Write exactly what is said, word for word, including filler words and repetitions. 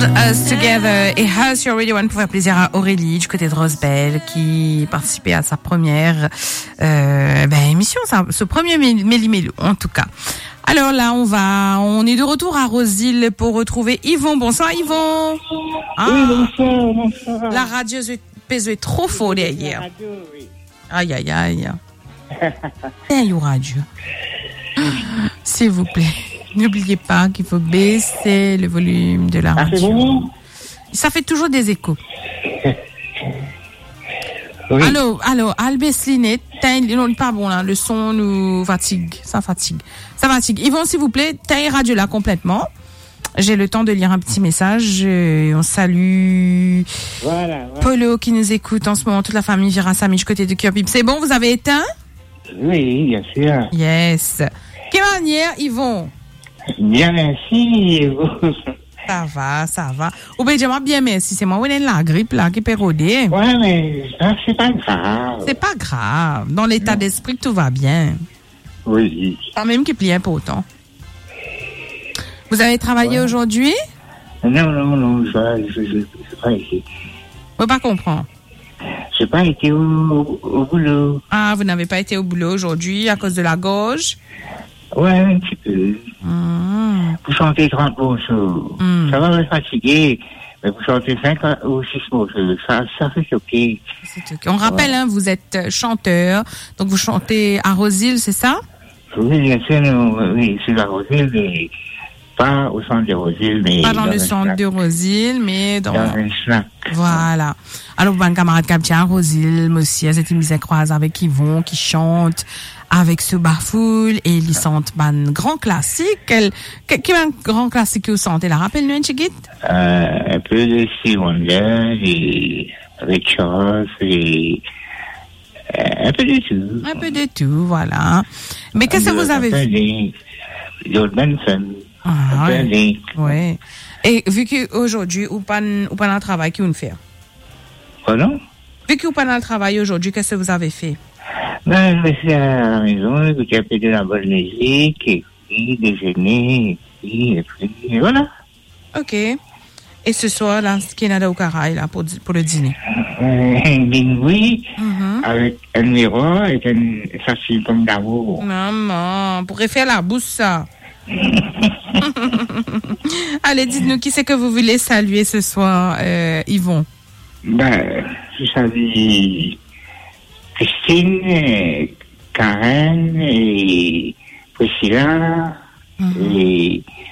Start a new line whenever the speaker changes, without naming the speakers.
Hold Us Together et House Your Radio One pour faire plaisir à Aurélie du côté de Rosebell qui participait à sa première euh, ben, émission, ça, ce premier Méli-Mélo en tout cas. Alors là, on va, on est de retour à Roseville pour retrouver Yvon. Bonsoir Yvon.
Ah, oui, bonsoir, bonsoir.
La radio est trop fort derrière.
Radio, oui.
Aïe aïe aïe. Aïe radio. S'il vous plaît. N'oubliez pas qu'il faut baisser le volume de la radio. Ça fait, bon Ça fait toujours des échos. Oui. Allô, allô, Albesline, non, pas bon là, le son nous fatigue, ça fatigue. Ça fatigue. Yvon, s'il vous plaît, taille radio là complètement. J'ai le temps de lire un petit message. On salue voilà, voilà. Polo qui nous écoute en ce moment, toute la famille Virasami du côté de Kirby. C'est bon, vous avez éteint?
Oui, bien sûr.
Yes. Quelle manière, Yvon?
Bien, merci.
Ça va, ça va. Ou bien, j'aimerais bien, merci. C'est moi, où est la grippe, là, qui peut rôder.
Ouais, mais ça, c'est pas grave.
C'est pas grave. Dans l'état non. d'esprit, tout va bien.
Oui.
Pas même qui plie pour autant. Vous avez travaillé ouais. aujourd'hui?
Non, non, non, je n'ai pas été.
Vous ne pas comprendre.
Je n'ai pas été au, au boulot.
Ah, vous n'avez pas été au boulot aujourd'hui à cause de la gorge?
Ouais, un petit peu.
Mmh.
Vous chantez trente morceaux. Mmh. Ça va me fatiguer. Mais vous chantez cinq ou six morceaux. Ça, ça fait choquer.
C'est okay. On rappelle, ouais. hein, vous êtes chanteur. Donc vous chantez à Roseville, c'est ça?
Oui, bien sûr. Oui, c'est à Roseville, mais pas au centre de Roseville. Mais
pas dans, dans le centre snack. de Roseville, mais dans... Dans un snack. Voilà. Alors, vous avez un camarade qui à Roseville, monsieur, cette émission croise avec Yvon, qui chante avec ce bafoul et ils sentent un grand classique. Quel, quel, quel est un grand classique que vous sentez là? Rappelle-nous un chiquit.
Euh, un peu de Stevie Wonder et Ray Charles et euh, un peu de tout.
Un peu de tout, voilà. Mais qu'est-ce que vous avez fait?
George Benson.
Ah, ouais. ouais. Et vu qu'aujourd'hui, ou pas, ou pas dans le travail, qui vous fait?
Pardon?
Vu que vous pas dans le travail aujourd'hui, qu'est-ce que vous avez fait?
Ben, je me suis à la maison, écouter un peu de la bonne musique, et puis déjeuner, et puis, et puis, et voilà.
Ok. Et ce soir, là, ce qu'il y a au Caraï, là, pour, pour le dîner?
Euh, un dîner,
mm-hmm.
avec un miroir et un facile comme d'amour.
Maman, pourrait faire la bouche, ça. Allez, dites-nous, qui c'est que vous voulez saluer ce soir, euh, Yvon?
Ben, je salue Christine, Karen et Priscilla, mm-hmm. et